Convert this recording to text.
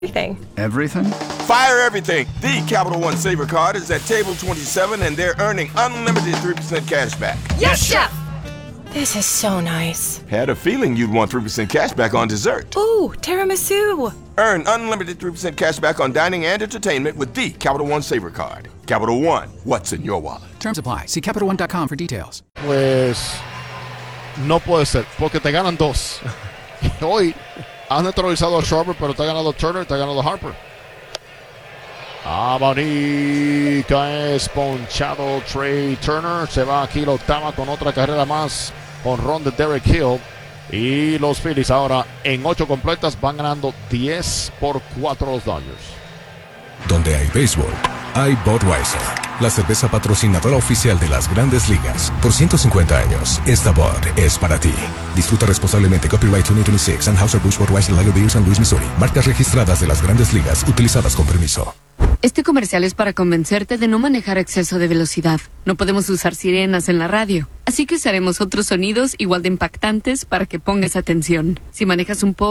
Everything? Fire everything. The Capital One Saver Card is at table 27 and they're earning unlimited 3% cash back. Yes, Chef! This is so nice. Had a feeling you'd want 3% cash back on dessert. Ooh, tiramisu. Earn unlimited 3% cash back on dining and entertainment with the Capital One Saver Card. Capital One, what's in your wallet? Terms apply. See CapitalOne.com for details. Pues no puede ser, porque te ganan dos. Hoy han neutralizado a Schwarber, pero te ha ganado Turner, te ha ganado Harper. Abanica es ponchado Trey Turner. Se va aquí la octava con otra carrera más. Jonrón de Derek Hill. Y los Phillies ahora en 8 completas van ganando 10-4 los Dodgers. Donde hay béisbol, hay Budweiser, la cerveza patrocinadora oficial de las Grandes Ligas. Por 150 años, esta Bud es para ti. Disfruta responsablemente. Copyright 2026, Anheuser-Busch Budweiser Lager Beer, San Luis, Missouri. Marcas registradas de las Grandes Ligas, utilizadas con permiso. Este comercial es para convencerte de no manejar a exceso de velocidad. No podemos usar sirenas en la radio, así que usaremos otros sonidos igual de impactantes para que pongas atención. Si manejas un poco